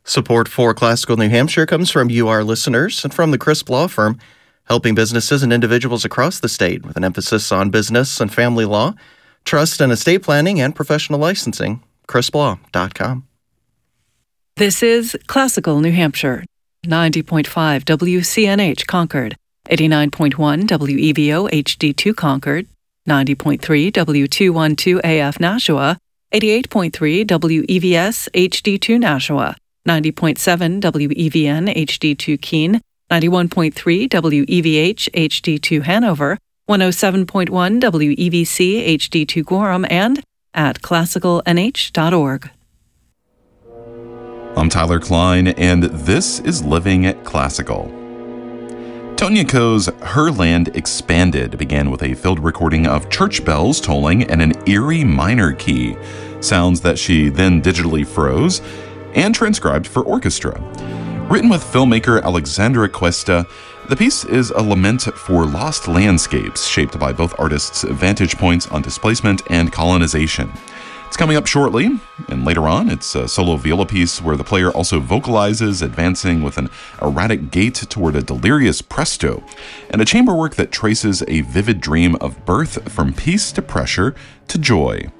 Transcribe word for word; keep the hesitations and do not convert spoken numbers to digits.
Support for Classical New Hampshire comes from you, our listeners, and from the Crisp Law Firm, helping businesses and individuals across the state with an emphasis on business and family law, trust and estate planning, and professional licensing. crisp law dot com. This is Classical New Hampshire, ninety point five W C N H Concord, eighty-nine point one W E V O H D two Concord, ninety point three W two twelve A F Nashua, eighty-eight point three W E V S H D two Nashua, ninety point seven W E V N H D two Keene, ninety-one point three W E V H H D two Hanover, one oh seven point one W E V C H D two Gorham, and at classical n h dot org. I'm Tyler Klein, and this is Living at Classical. Tonya Coe's Her Land Expanded began with a field recording of church bells tolling in an eerie minor key, sounds that she then digitally froze and transcribed for orchestra. Written with filmmaker Alexandra Cuesta, the piece is a lament for lost landscapes shaped by both artists' vantage points on displacement and colonization. It's coming up shortly, and later on, it's a solo viola piece where the player also vocalizes, advancing with an erratic gait toward a delirious presto, and a chamber work that traces a vivid dream of birth from peace to pressure to joy.